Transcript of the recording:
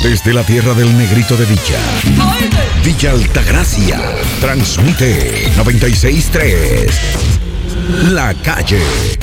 Desde la tierra del negrito de Villa, Villa Altagracia, transmite 96.3. La Calle.